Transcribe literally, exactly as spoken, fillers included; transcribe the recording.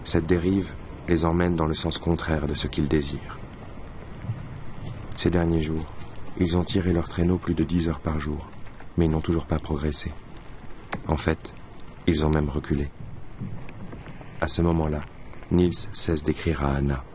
Cette dérive les emmène dans le sens contraire de ce qu'ils désirent. Ces derniers jours, ils ont tiré leur traîneau plus de dix heures par jour, mais ils n'ont toujours pas progressé. En fait, ils ont même reculé. À ce moment-là, Niels cesse d'écrire à Anna.